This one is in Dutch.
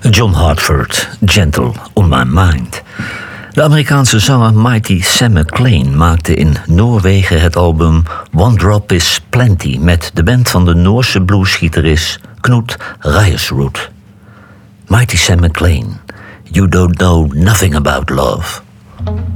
John Hartford, Gentle on My Mind. De Amerikaanse zanger Mighty Sam McClain maakte in Noorwegen het album One Drop is Plenty met de band van de Noorse bluesgitarist Knut Reiersrud. Mighty Sam McClain, You Don't Know Nothing About Love.